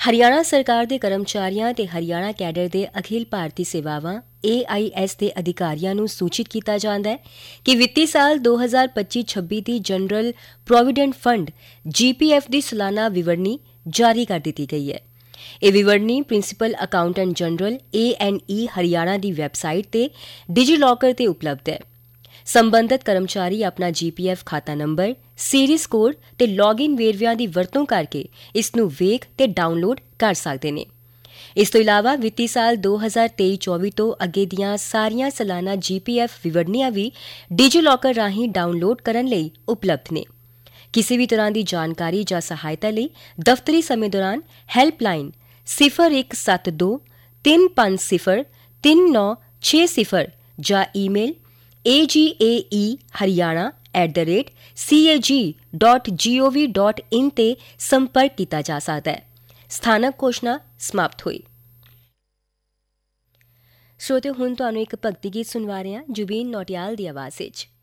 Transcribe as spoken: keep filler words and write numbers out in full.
ਹਰਿਆਣਾ ਸਰਕਾਰ ਦੇ ਕਰਮਚਾਰੀਆਂ ਤੇ ਹਰਿਆਣਾ ਕੈਡਰ ਦੇ ਅਖਿਲ ਭਾਰਤੀ ਸੇਵਾਵਾਂ ਏ ਆਈ ਐਸ ਦੇ ਅਧਿਕਾਰੀਆਂ ਨੂੰ ਸੂਚਿਤ ਕੀਤਾ ਜਾਂਦਾ ਹੈ ਕਿ ਵਿੱਤੀ ਸਾਲ ਦੋ ਹਜ਼ਾਰ ਪੱਚੀ ਛੱਬੀ ਦੀ ਜਨਰਲ ਪ੍ਰੋਵੀਡੈਂਟ ਫੰਡ ਜੀ ਪੀ ਐਫ ਦੀ ਸਾਲਾਨਾ ਵਿਵਰਣੀ ਜਾਰੀ ਕਰ ਦਿੱਤੀ ਗਈ ਹੈ। ਇਹ ਵਿਵਰਣੀ ਪ੍ਰਿੰਸੀਪਲ ਅਕਾਊਂਟੈਂਟ ਜਨਰਲ ਏ ਐਨ ਈ ਹਰਿਆਣਾ ਦੀ ਵੈਬਸਾਈਟ ਤੇ ਡਿਜੀਲਾਕਰ ਤੇ ਉਪਲਬਧ ਹੈ। ਸੰਬੰਧਤ ਕਰਮਚਾਰੀ ਆਪਣਾ ਜੀ ਪੀ ਐਫ ਖਾਤਾ ਨੰਬਰ, ਸੀਰੀਜ਼ ਕੋਡ ਤੇ ਲੌਗਇਨ ਵੇਰਵਿਆਂ ਦੀ ਵਰਤੋਂ ਕਰਕੇ ਇਸ ਨੂੰ ਵੇਖ ਤੇ ਡਾਊਨਲੋਡ ਕਰ ਸਕਦੇ ਨੇ। ਇਸ ਤੋਂ ਇਲਾਵਾ ਵਿੱਤੀ ਸਾਲ ਦੋ ਹਜ਼ਾਰ ਤੇਈ ਚੌਵੀ ਤੋਂ ਅੱਗੇ ਦੀਆਂ ਸਾਰੀਆਂ ਸਾਲਾਨਾ ਜੀ ਪੀ ਐਫ ਵਿਵਰਣੀਆਂ ਵੀ ਡਿਜੀਲਾਕਰ ਰਾਹੀਂ ਡਾਊਨਲੋਡ ਕਰਨ ਲਈ ਉਪਲਬਧ ਨੇ। ਕਿਸੇ ਵੀ ਤਰ੍ਹਾਂ ਦੀ ਜਾਣਕਾਰੀ ਜਾਂ ਸਹਾਇਤਾ ਲਈ ਦਫ਼ਤਰੀ ਸਮੇਂ ਦੌਰਾਨ ਹੈਲਪਲਾਈਨ ਸਿਫਰ ਇੱਕ ਸੱਤ ਦੋ ਤਿੰਨ ਪੰਜ ਸਿਫਰ ਤਿੰਨ ਨੌ ਛੇ ਸਿਫਰ ਜਾਂ ਈਮੇਲ ਏ ਜੀ ਏ ਈ ਹਰਿਆਣਾ ਐਟ ਦ ਰੇਟ ਸੀ ਏ ਜੀ ਡਾਟ ਜੀ ਓ ਵੀ ਡਾਟ ਇਨ ਤੇ ਸੰਪਰਕ ਕੀਤਾ ਜਾ ਸਕਦਾ ਹੈ। ਸਥਾਨਕ ਘੋਸ਼ਣਾ ਸਮਾਪਤ ਹੋਈ। ਸਰੋਤੇ ਹੁਣ ਤੁਹਾਨੂੰ ਇੱਕ ਭਗਤੀ ਗੀਤ ਸੁਣਵਾ ਰਹੇ ਹਾਂ ਜੁਬੀਨ ਨੌਟਿਆਲ ਦੀ ਆਵਾਜ਼ ਵਿੱਚ।